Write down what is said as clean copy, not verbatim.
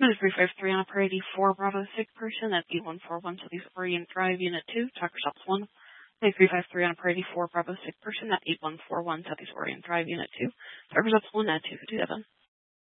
Minute 353 on Operator 4 Bravo 6 person at E141 Southeast Orient Drive Unit 2, Tucker Stops 1. Minute 353 on Operator 4 Bravo 6 person at E141 Southeast Orient Drive Unit 2, Tucker Stops 1 at 257.